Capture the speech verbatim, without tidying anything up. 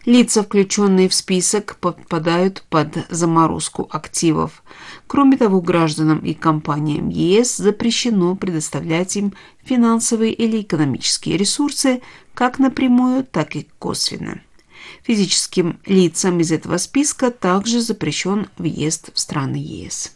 Лица, включенные в список, подпадают под заморозку активов. Кроме того, гражданам и компаниям ЕС запрещено предоставлять им финансовые или экономические ресурсы как напрямую, так и косвенно. Физическим лицам из этого списка также запрещен въезд в страны ЕС.